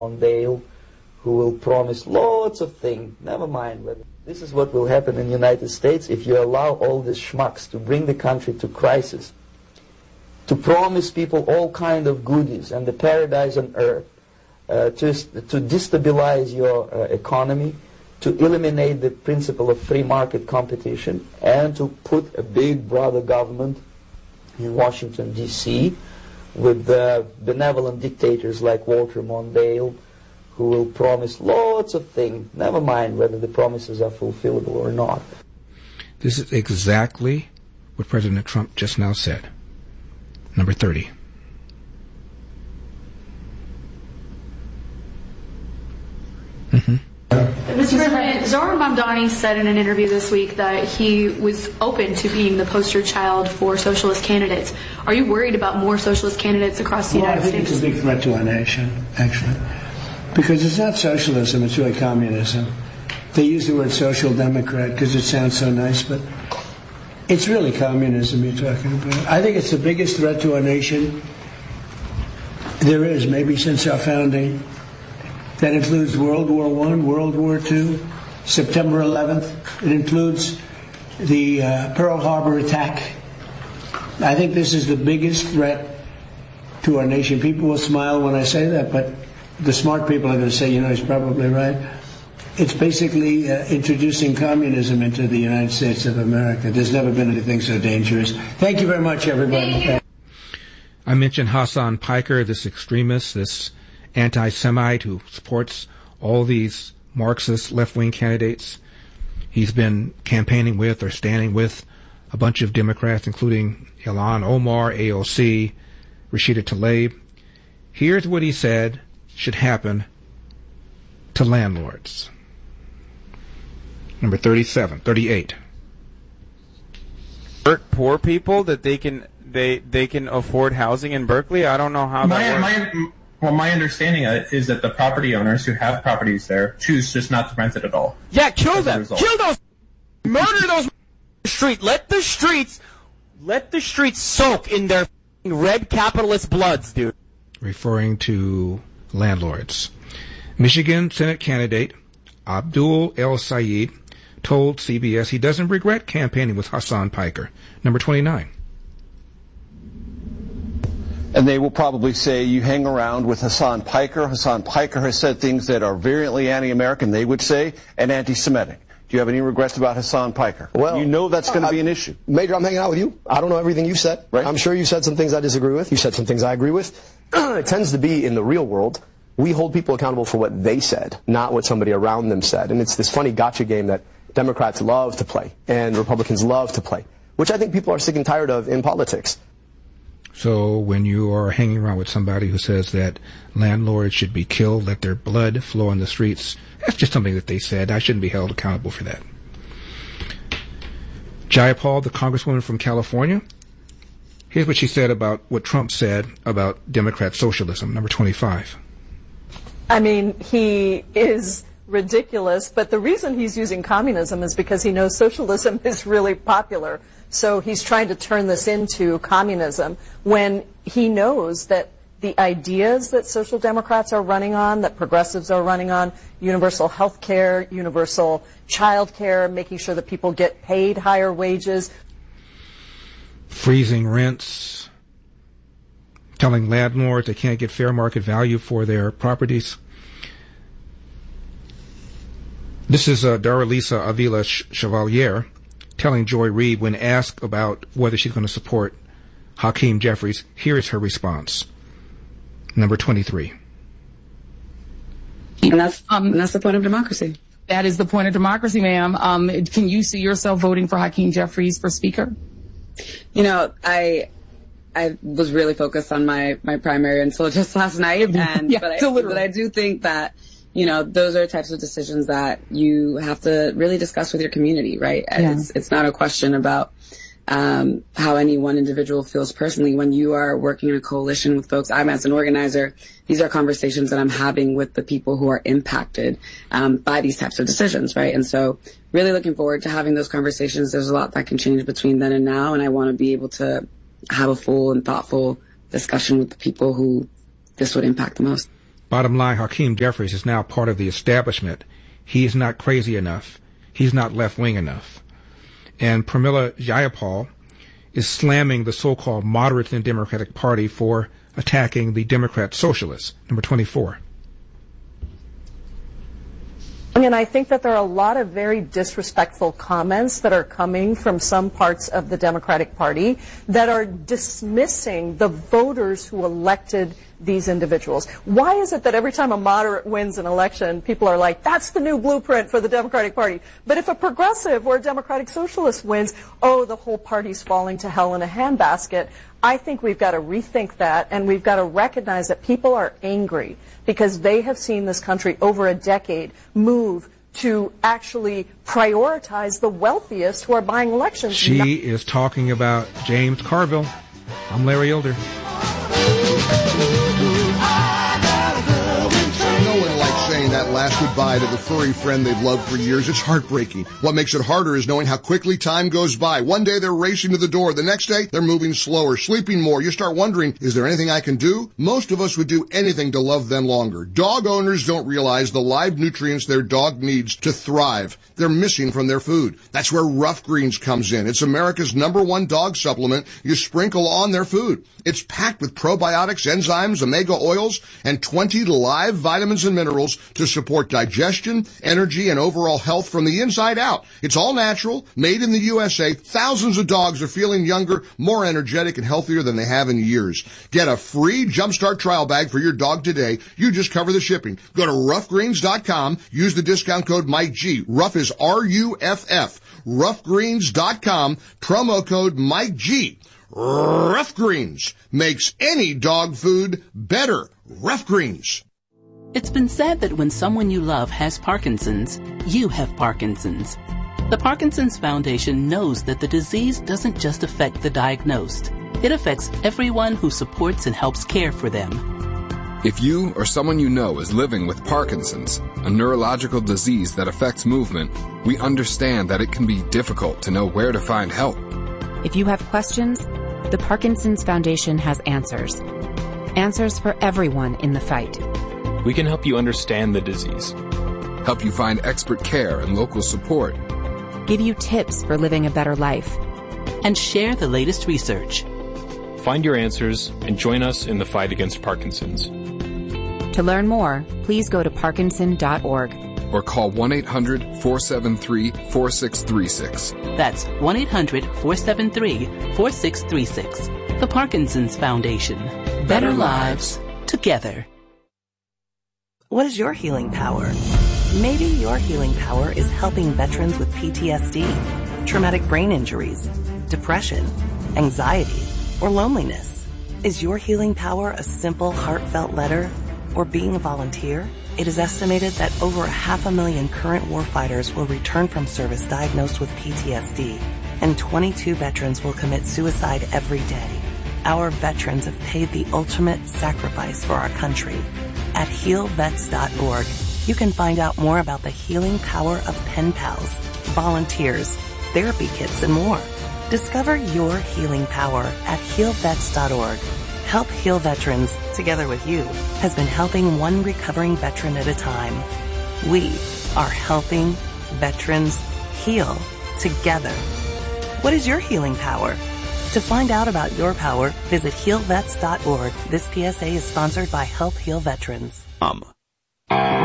Mondale, who will promise lots of things. Never mind whether this is what will happen in the United States if you allow all these schmucks to bring the country to crisis, to promise people all kind of goodies and the paradise on earth, to destabilize your economy, to eliminate the principle of free market competition, and to put a big brother government in Washington, D.C., with benevolent dictators like Walter Mondale, who will promise lots of things, never mind whether the promises are fulfillable or not. This is exactly what President Trump just now said. Number 30. Mr. President, Zohran Mamdani said in an interview this week that he was open to being the poster child for socialist candidates. Are you worried about more socialist candidates across the United States? I think it's a big threat to our nation, actually, because it's not socialism, it's really communism. They use the word social democrat because it sounds so nice, but it's really communism you're talking about. I think it's the biggest threat to our nation there is, maybe since our founding. That includes World War I, World War II, September 11th. It includes the Pearl Harbor attack. I think this is the biggest threat to our nation. People will smile when I say that, but the smart people are going to say, he's probably right. It's basically introducing communism into the United States of America. There's never been anything so dangerous. Thank you very much, everybody. I mentioned Hassan Piker, this extremist, this anti-Semite who supports all these Marxist left-wing candidates. He's been campaigning with or standing with a bunch of Democrats, including Ilhan Omar, AOC, Rashida Tlaib. Here's what he said should happen to landlords. Number 38. Poor people that they can afford housing in Berkeley. I don't know how that works. Well, my understanding is that the property owners who have properties there choose just not to rent it at all. Yeah, kill them. Kill those. Murder those street. Let the streets soak in their red capitalist bloods, dude. Referring to landlords. Michigan Senate candidate Abdul El Sayed told CBS he doesn't regret campaigning with Hassan Piker. Number 29. And they will probably say you hang around with Hassan Piker. Hassan Piker has said things that are virulently anti-American, they would say, and anti-Semitic. Do you have any regrets about Hassan Piker? Well, that's going to be an issue. Major, I'm hanging out with you. I don't know everything you said. Right. I'm sure you said some things I disagree with. You said some things I agree with. It tends to be in the real world. We hold people accountable for what they said, not what somebody around them said. And it's this funny gotcha game that Democrats love to play and Republicans love to play, which I think people are sick and tired of in politics. So when you are hanging around with somebody who says that landlords should be killed, let their blood flow in the streets, that's just something that they said. I shouldn't be held accountable for that. Jayapal, the congresswoman from California, here's what she said about what Trump said about Democrat socialism. Number 25. I mean, he is ridiculous, but the reason he's using communism is because he knows socialism is really popular. So he's trying to turn this into communism when he knows that the ideas that social democrats are running on, that progressives are running on, universal health care, universal child care, making sure that people get paid higher wages. Freezing rents, telling landlords they can't get fair market value for their properties. This is Daralisa Avila Chevalier telling Joy Reid when asked about whether she's going to support Hakeem Jeffries. Here is her response. Number 23. And that's the point of democracy. That is the point of democracy, ma'am. Can you see yourself voting for Hakeem Jeffries for Speaker? I was really focused on my primary until just last night, but I do think that those are types of decisions that you have to really discuss with your community, right? Yeah. It's not a question about how any one individual feels personally. When you are working in a coalition with folks, I'm as an organizer, these are conversations that I'm having with the people who are impacted by these types of decisions, right? And so really looking forward to having those conversations. There's a lot that can change between then and now, and I want to be able to have a full and thoughtful discussion with the people who this would impact the most. Bottom line, Hakeem Jeffries is now part of the establishment. He is not crazy enough. He's not left-wing enough. And Pramila Jayapal is slamming the so-called moderates in the Democratic Party for attacking the Democrat socialists. Number 24. And I think that there are a lot of very disrespectful comments that are coming from some parts of the Democratic Party that are dismissing the voters who elected these individuals. Why is it that every time a moderate wins an election, people are like, that's the new blueprint for the Democratic Party? But if a progressive or a Democratic Socialist wins, oh, the whole party's falling to hell in a handbasket. I think we've got to rethink that, and we've got to recognize that people are angry because they have seen this country over a decade move to actually prioritize the wealthiest who are buying elections. She is talking about James Carville. I'm Larry Elder. Saying that last goodbye to the furry friend they've loved for years, it's heartbreaking. What makes it harder is knowing how quickly time goes by. One day they're racing to the door. The next day they're moving slower, sleeping more. You start wondering, is there anything I can do? Most of us would do anything to love them longer. Dog owners don't realize the live nutrients their dog needs to thrive. They're missing from their food. That's where Rough Greens comes in. It's America's #1 dog supplement you sprinkle on their food. It's packed with probiotics, enzymes, omega oils, and 20 live vitamins and minerals to support digestion, energy, and overall health from the inside out. It's all natural, made in the USA. Thousands of dogs are feeling younger, more energetic, and healthier than they have in years. Get a free Jumpstart trial bag for your dog today. You just cover the shipping. Go to roughgreens.com. Use the discount code Mike G. Rough is R-U-F-F. Roughgreens.com. Promo code Mike G. Rough Greens makes any dog food better. Rough Greens. It's been said that when someone you love has Parkinson's, you have Parkinson's. The Parkinson's Foundation knows that the disease doesn't just affect the diagnosed. It affects everyone who supports and helps care for them. If you or someone you know is living with Parkinson's, a neurological disease that affects movement, we understand that it can be difficult to know where to find help. If you have questions, the Parkinson's Foundation has answers. Answers for everyone in the fight. We can help you understand the disease, help you find expert care and local support, give you tips for living a better life, and share the latest research. Find your answers and join us in the fight against Parkinson's. To learn more, please go to parkinson.org or call 1-800-473-4636. That's 1-800-473-4636. The Parkinson's Foundation. Better lives together. What is your healing power? Maybe your healing power is helping veterans with PTSD, traumatic brain injuries, depression, anxiety, or loneliness. Is your healing power a simple, heartfelt letter or being a volunteer? It is estimated that over 500,000 current warfighters will return from service diagnosed with PTSD, and 22 veterans will commit suicide every day. Our veterans have paid the ultimate sacrifice for our country. At healvets.org, you can find out more about the healing power of pen pals, volunteers, therapy kits, and more. Discover your healing power at healvets.org. Help Heal Veterans, together with you, has been helping one recovering veteran at a time. We are helping veterans heal together. What is your healing power? To find out about your power, visit healvets.org. This PSA is sponsored by Help Heal Veterans.